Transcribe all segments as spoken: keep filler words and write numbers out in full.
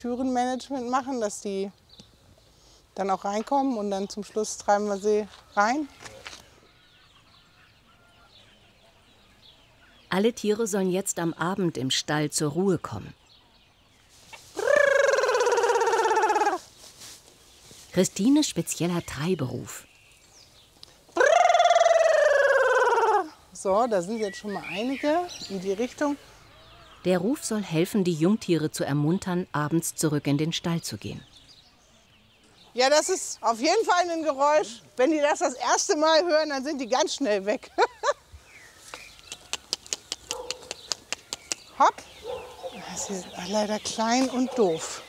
Türenmanagement machen, dass die dann auch reinkommen und dann zum Schluss treiben wir sie rein. Alle Tiere sollen jetzt am Abend im Stall zur Ruhe kommen. Christines spezieller Treiberuf. So, da sind jetzt schon mal einige in die Richtung. Der Ruf soll helfen, die Jungtiere zu ermuntern, abends zurück in den Stall zu gehen. Ja, das ist auf jeden Fall ein Geräusch. Wenn die das das erste Mal hören, dann sind die ganz schnell weg. Hopp. Sie sind leider klein und doof.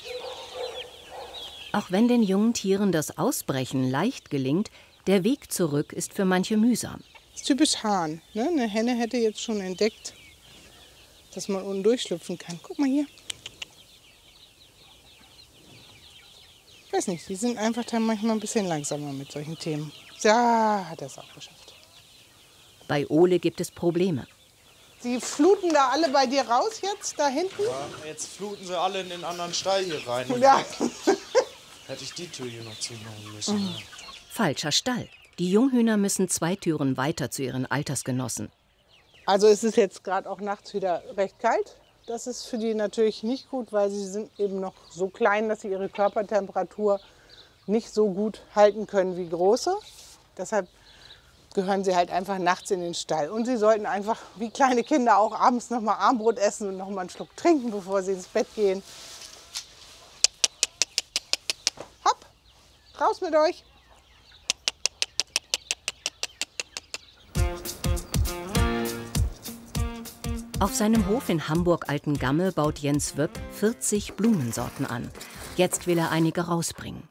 Auch wenn den jungen Tieren das Ausbrechen leicht gelingt, der Weg zurück ist für manche mühsam. Das ist typisch Hahn. Ne? Eine Henne hätte jetzt schon entdeckt, dass man unten durchschlüpfen kann. Guck mal hier. Ich weiß nicht, die sind einfach dann manchmal ein bisschen langsamer mit solchen Themen. Ja, hat er es auch geschafft. Bei Ole gibt es Probleme. Die fluten da alle bei dir raus jetzt, da hinten? Ja, jetzt fluten sie alle in den anderen Stall hier rein. Ja. Hätte ich die Tür hier noch zumachen müssen. Mhm. Falscher Stall. Die Junghühner müssen zwei Türen weiter zu ihren Altersgenossen. Also es ist jetzt gerade auch nachts wieder recht kalt. Das ist für die natürlich nicht gut, weil sie sind eben noch so klein, dass sie ihre Körpertemperatur nicht so gut halten können wie große. Deshalb gehören sie halt einfach nachts in den Stall. Und sie sollten einfach, wie kleine Kinder, auch abends noch mal Armbrot essen und noch mal einen Schluck trinken, bevor sie ins Bett gehen. Hopp, raus mit euch! Auf seinem Hof in Hamburg-Altengamme baut Jens Wöpp vierzig Blumensorten an. Jetzt will er einige rausbringen.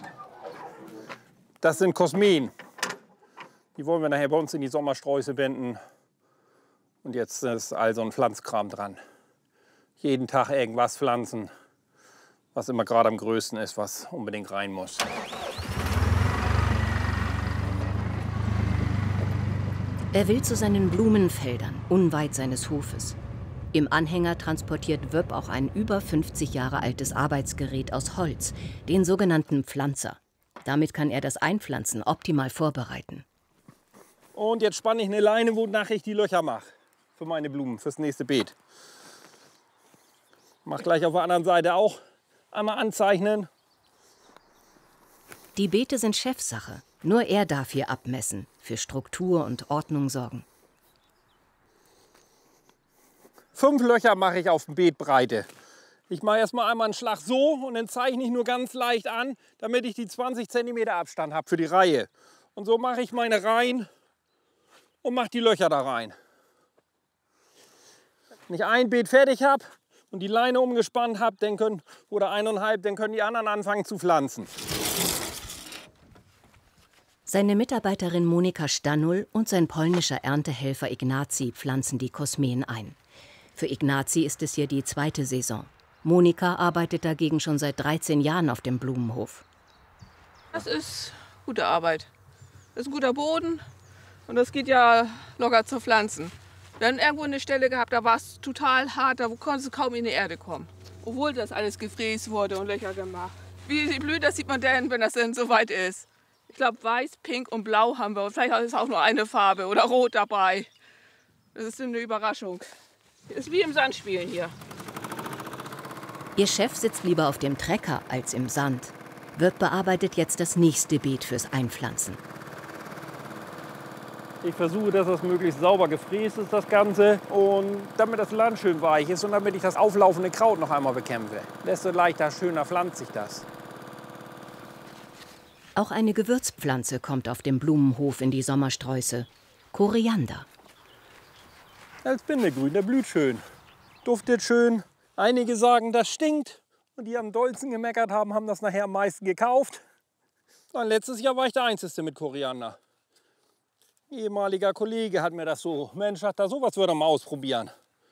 Das sind Kosmeen. Die wollen wir nachher bei uns in die Sommersträuße wenden. Und jetzt ist also ein Pflanzkram dran. Jeden Tag irgendwas pflanzen, was immer gerade am größten ist, was unbedingt rein muss. Er will zu seinen Blumenfeldern, unweit seines Hofes. Im Anhänger transportiert Wöpp auch ein über fünfzig Jahre altes Arbeitsgerät aus Holz, den sogenannten Pflanzer. Damit kann er das Einpflanzen optimal vorbereiten. Und jetzt spanne ich eine Leine, wonach ich die Löcher mache für meine Blumen, fürs nächste Beet. Mach gleich auf der anderen Seite auch einmal anzeichnen. Die Beete sind Chefsache. Nur er darf hier abmessen, für Struktur und Ordnung sorgen. Fünf Löcher mache ich auf dem Beetbreite. Ich mache erstmal einmal einen Schlag so und dann zeichne ich nur ganz leicht an, damit ich die zwanzig Zentimeter Abstand habe für die Reihe. Und so mache ich meine Reihen und mache die Löcher da rein. Wenn ich ein Beet fertig habe und die Leine umgespannt habe, dann können, oder eineinhalb, dann können die anderen anfangen zu pflanzen. Seine Mitarbeiterin Monika Stannul und sein polnischer Erntehelfer Ignacy pflanzen die Kosmeen ein. Für Ignacy ist es hier die zweite Saison. Monika arbeitet dagegen schon seit dreizehn Jahren auf dem Blumenhof. Das ist gute Arbeit. Das ist ein guter Boden und das geht ja locker zu pflanzen. Wir haben irgendwo eine Stelle gehabt, da war es total hart, da konntest du kaum in die Erde kommen. Obwohl das alles gefräst wurde und Löcher gemacht. Wie sie blüht, das sieht man denn, wenn das denn so weit ist. Ich glaube, weiß, pink und blau haben wir. Und vielleicht ist auch nur eine Farbe oder rot dabei. Das ist eine Überraschung. Das ist wie im Sandspielen hier. Ihr Chef sitzt lieber auf dem Trecker als im Sand. Wöpp bearbeitet jetzt das nächste Beet fürs Einpflanzen. Ich versuche, dass das möglichst sauber gefräst ist, das Ganze. Und damit das Land schön weich ist und damit ich das auflaufende Kraut noch einmal bekämpfe. Desto leichter, schöner pflanzt sich das. Auch eine Gewürzpflanze kommt auf dem Blumenhof in die Sommersträuße. Koriander. Als Bindegrün, der blüht schön. Duftet schön. Einige sagen, das stinkt. Und die am dollsten gemeckert haben, haben das nachher am meisten gekauft. Und letztes Jahr war ich der Einzige mit Koriander. Ein ehemaliger Kollege hat mir das so, Mensch, sagt er, sowas würde er mal ausprobieren.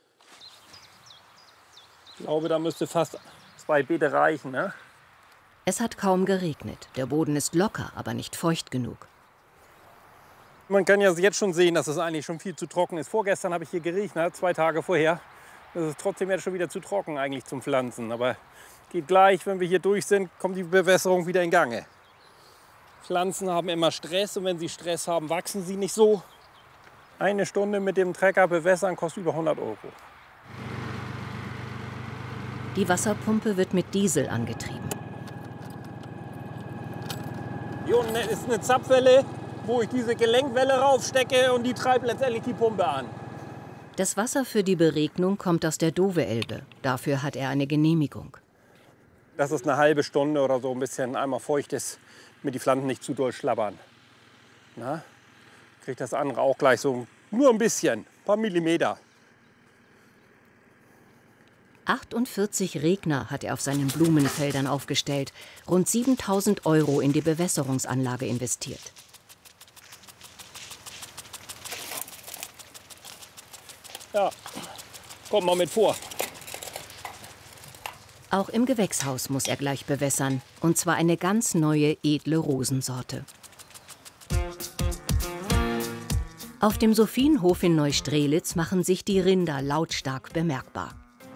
Ich glaube, da müsste fast zwei Beete reichen, ne? Es hat kaum geregnet. Der Boden ist locker, aber nicht feucht genug. Man kann ja jetzt schon sehen, dass es eigentlich schon viel zu trocken ist. Vorgestern habe ich hier geregnet, zwei Tage vorher. Das ist trotzdem jetzt schon wieder zu trocken eigentlich zum Pflanzen. Aber Geht gleich, wenn wir hier durch sind, kommt die Bewässerung wieder in Gange. Pflanzen haben immer Stress und wenn sie Stress haben, wachsen sie nicht so. Eine Stunde mit dem Trecker bewässern kostet über hundert Euro. Die Wasserpumpe wird mit Diesel angetrieben. Hier unten ist eine Zapfwelle, wo ich diese Gelenkwelle raufstecke und die treibt letztendlich die Pumpe an. Das Wasser für die Beregnung kommt aus der Dove-Elbe. Dafür hat er eine Genehmigung. Das ist eine halbe Stunde oder so, ein bisschen einmal feucht ist, damit die Pflanzen nicht zu doll schlabbern. Na, kriegt das andere auch gleich so nur ein bisschen, ein paar Millimeter. achtundvierzig Regner hat er auf seinen Blumenfeldern aufgestellt, rund siebentausend Euro in die Bewässerungsanlage investiert. Ja, kommt mal mit vor. Auch im Gewächshaus muss er gleich bewässern, und zwar eine ganz neue, edle Rosensorte. Auf dem Sophienhof in Neustrelitz machen sich die Rinder lautstark bemerkbar.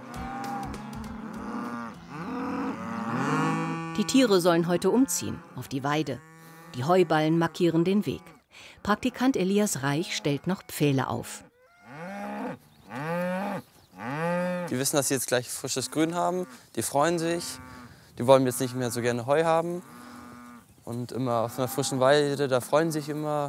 Die Tiere sollen heute umziehen, auf die Weide. Die Heuballen markieren den Weg. Praktikant Elias Reich stellt noch Pfähle auf. Die wissen, dass sie jetzt gleich frisches Grün haben. Die freuen sich. Die wollen jetzt nicht mehr so gerne Heu haben. Und immer auf einer frischen Weide, da freuen sie sich immer.